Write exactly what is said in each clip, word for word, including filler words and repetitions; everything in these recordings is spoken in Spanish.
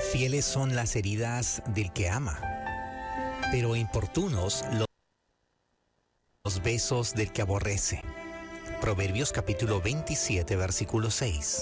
Fieles son las heridas del que ama, pero importunos los besos del que aborrece. Proverbios capítulo veintisiete, versículo seis.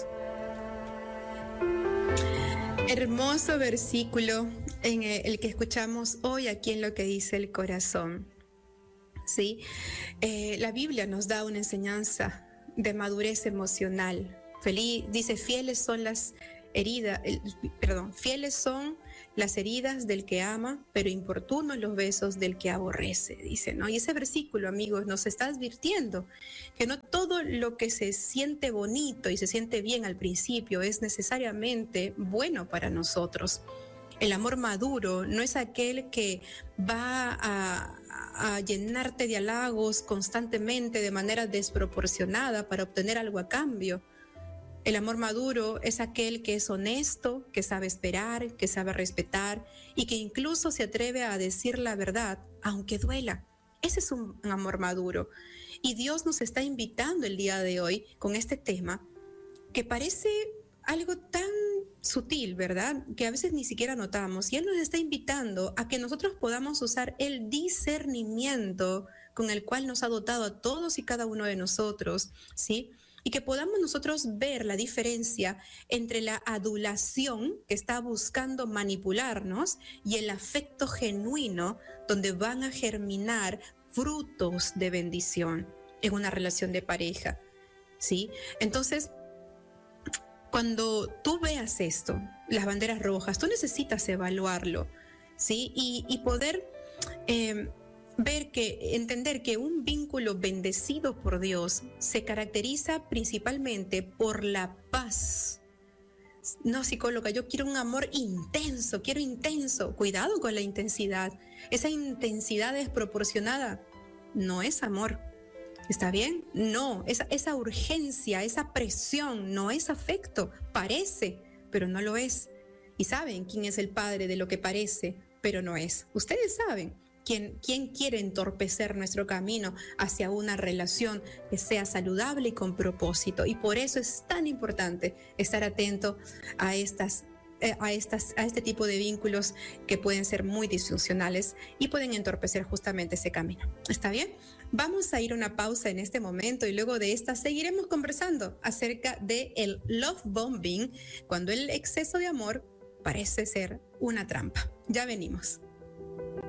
Hermoso versículo en el que escuchamos hoy aquí en Lo que dice el corazón. ¿Sí? Eh, la Biblia nos da una enseñanza de madurez emocional. Feliz, dice, fieles son las heridas, el, perdón, fieles son las heridas del que ama, pero importunos los besos del que aborrece, dice, ¿no? Y ese versículo, amigos, nos está advirtiendo que no todo lo que se siente bonito y se siente bien al principio es necesariamente bueno para nosotros. El amor maduro no es aquel que va a, a llenarte de halagos constantemente de manera desproporcionada para obtener algo a cambio. El amor maduro es aquel que es honesto, que sabe esperar, que sabe respetar y que incluso se atreve a decir la verdad, aunque duela. Ese es un amor maduro. Y Dios nos está invitando el día de hoy con este tema que parece algo tan sutil, ¿verdad? Que a veces ni siquiera notamos. Y Él nos está invitando a que nosotros podamos usar el discernimiento con el cual nos ha dotado a todos y cada uno de nosotros, ¿sí? Y que podamos nosotros ver la diferencia entre la adulación que está buscando manipularnos y el afecto genuino donde van a germinar frutos de bendición en una relación de pareja, ¿sí? Entonces, cuando tú veas esto, las banderas rojas, tú necesitas evaluarlo, ¿sí? Y, y poder eh, ver que, entender que un vínculo bendecido por Dios se caracteriza principalmente por la paz. No, psicóloga, yo quiero un amor intenso, quiero intenso. Cuidado con la intensidad. Esa intensidad desproporcionada no es amor. ¿Está bien? No, esa, esa urgencia, esa presión no es afecto. Parece, pero no lo es. Y saben quién es el padre de lo que parece, pero no es. Ustedes saben quién, quién quiere entorpecer nuestro camino hacia una relación que sea saludable y con propósito. Y por eso es tan importante estar atento a estas A, estas, a este tipo de vínculos que pueden ser muy disfuncionales y pueden entorpecer justamente ese camino. ¿Está bien? Vamos a ir a una pausa en este momento y luego de esta seguiremos conversando acerca del love bombing, cuando el exceso de amor parece ser una trampa. Ya venimos.